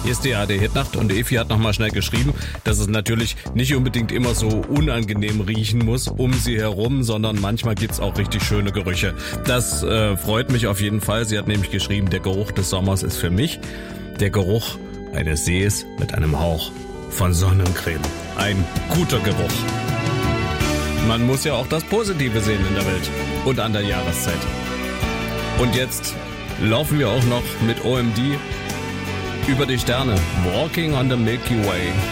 Hier ist die ARD-Hitnacht und Evi hat nochmal schnell geschrieben, dass es natürlich nicht unbedingt immer so unangenehm riechen muss um sie herum, sondern manchmal gibt's auch richtig schöne Gerüche. Das freut mich auf jeden Fall. Sie hat nämlich geschrieben, der Geruch des Sommers ist für mich der Geruch eines Sees mit einem Hauch von Sonnencreme. Ein guter Geruch. Man muss ja auch das Positive sehen in der Welt und an der Jahreszeit. Und jetzt laufen wir auch noch mit OMD über die Sterne. Walking on the Milky Way.